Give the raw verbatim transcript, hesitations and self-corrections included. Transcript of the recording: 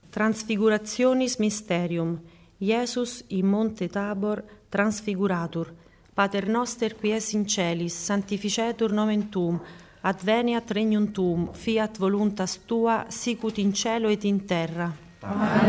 Transfigurationis mysterium. Iesus in monte Tabor transfiguratur. Pater noster qui es in celis, sanctificetur nomen tuum, adveniat regnum tuum, fiat voluntas tua, sicut in cielo et in terra. Pane